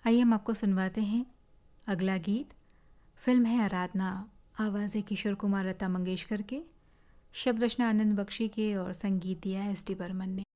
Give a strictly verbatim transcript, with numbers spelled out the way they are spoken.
आइए हम आपको सुनवाते हैं अगला गीत। फिल्म है आराधना, आवाज़ है किशोर कुमार लता मंगेशकर के, शब्द रचना आनंद बख्शी के और संगीत दिया एस डी बर्मन ने।